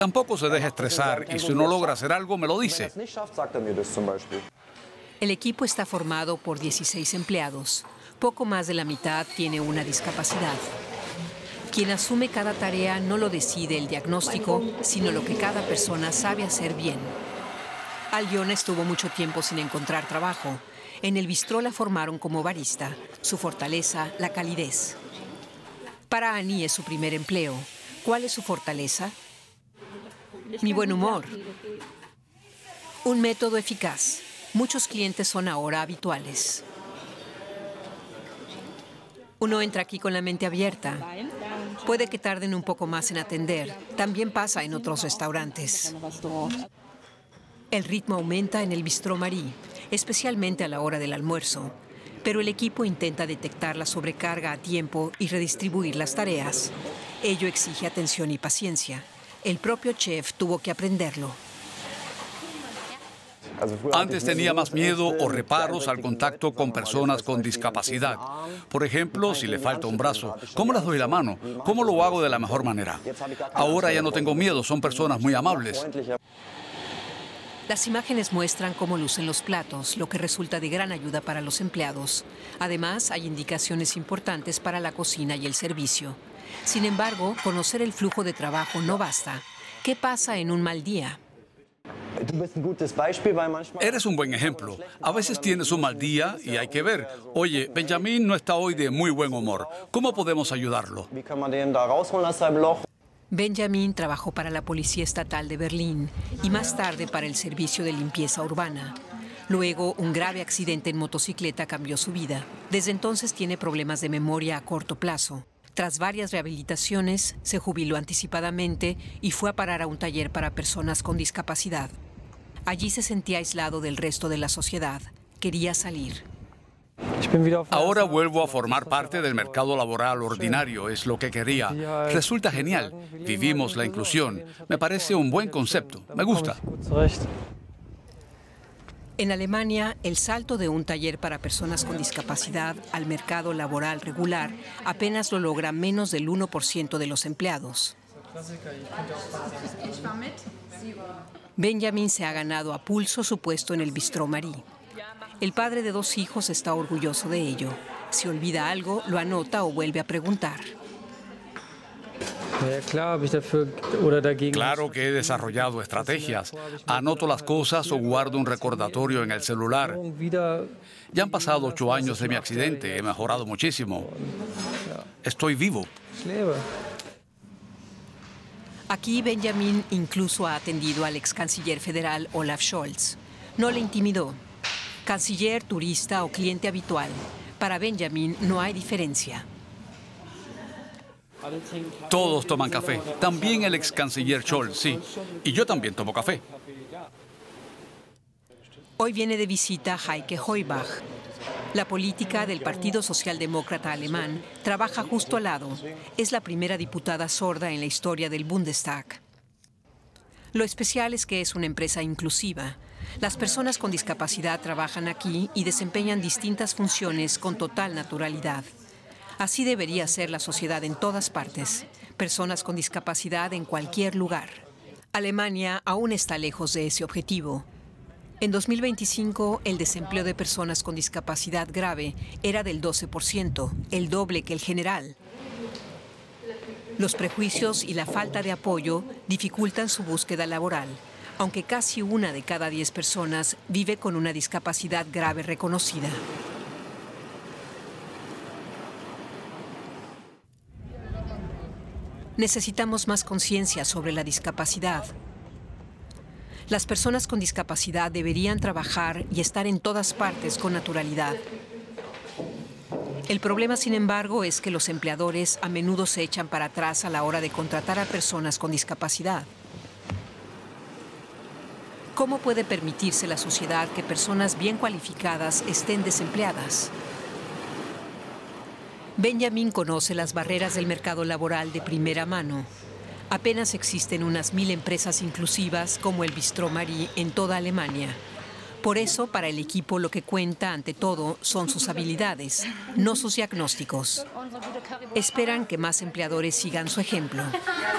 Tampoco se deja estresar y si no logra hacer algo, me lo dice. El equipo está formado por 16 empleados. Poco más de la mitad tiene una discapacidad. Quien asume cada tarea no lo decide el diagnóstico, sino lo que cada persona sabe hacer bien. Alyona estuvo mucho tiempo sin encontrar trabajo. En el bistró la formaron como barista. Su fortaleza, la calidez. Para Annie es su primer empleo. ¿Cuál es su fortaleza? Mi buen humor. Un método eficaz. Muchos clientes son ahora habituales. Uno entra aquí con la mente abierta. Puede que tarden un poco más en atender. También pasa en otros restaurantes. El ritmo aumenta en el Bistró Marie, especialmente a la hora del almuerzo. Pero el equipo intenta detectar la sobrecarga a tiempo y redistribuir las tareas. Ello exige atención y paciencia. El propio chef tuvo que aprenderlo. Antes tenía más miedo o reparos al contacto con personas con discapacidad. Por ejemplo, si le falta un brazo, ¿cómo les doy la mano? ¿Cómo lo hago de la mejor manera? Ahora ya no tengo miedo, son personas muy amables. Las imágenes muestran cómo lucen los platos, lo que resulta de gran ayuda para los empleados. Además, hay indicaciones importantes para la cocina y el servicio. Sin embargo, conocer el flujo de trabajo no basta. ¿Qué pasa en un mal día? Eres un buen ejemplo. A veces tienes un mal día y hay que ver. Oye, Benjamin no está hoy de muy buen humor. ¿Cómo podemos ayudarlo? Benjamin trabajó para la Policía Estatal de Berlín y más tarde para el Servicio de Limpieza Urbana. Luego, un grave accidente en motocicleta cambió su vida. Desde entonces tiene problemas de memoria a corto plazo. Tras varias rehabilitaciones, se jubiló anticipadamente y fue a parar a un taller para personas con discapacidad. Allí se sentía aislado del resto de la sociedad. Quería salir. Ahora vuelvo a formar parte del mercado laboral ordinario, es lo que quería. Resulta genial. Vivimos la inclusión. Me parece un buen concepto. Me gusta. En Alemania, el salto de un taller para personas con discapacidad al mercado laboral regular apenas lo logra menos del 1% de los empleados. Benjamin se ha ganado a pulso su puesto en el Bistró Marie. El padre de 2 hijos está orgulloso de ello. Si olvida algo, lo anota o vuelve a preguntar. Claro que he desarrollado estrategias. Anoto las cosas o guardo un recordatorio en el celular. Ya han pasado 8 años de mi accidente. He mejorado muchísimo. Estoy vivo. Aquí Benjamin incluso ha atendido al ex canciller federal Olaf Scholz. No le intimidó. Canciller, turista o cliente habitual. Para Benjamin no hay diferencia. Todos toman café. También el ex canciller Scholz, sí. Y yo también tomo café. Hoy viene de visita Heike Heubach. La política del Partido Socialdemócrata Alemán trabaja justo al lado. Es la primera diputada sorda en la historia del Bundestag. Lo especial es que es una empresa inclusiva. Las personas con discapacidad trabajan aquí y desempeñan distintas funciones con total naturalidad. Así debería ser la sociedad en todas partes. Personas con discapacidad en cualquier lugar. Alemania aún está lejos de ese objetivo. En 2025, el desempleo de personas con discapacidad grave era del 12%, el doble que el general. Los prejuicios y la falta de apoyo dificultan su búsqueda laboral, aunque casi 1 de cada 10 personas vive con una discapacidad grave reconocida. Necesitamos más conciencia sobre la discapacidad. Las personas con discapacidad deberían trabajar y estar en todas partes con naturalidad. El problema, sin embargo, es que los empleadores a menudo se echan para atrás a la hora de contratar a personas con discapacidad. ¿Cómo puede permitirse la sociedad que personas bien cualificadas estén desempleadas? Benjamin conoce las barreras del mercado laboral de primera mano. Apenas existen unas 1000 empresas inclusivas como el Bistró Marie en toda Alemania. Por eso, para el equipo lo que cuenta ante todo son sus habilidades, no sus diagnósticos. Esperan que más empleadores sigan su ejemplo.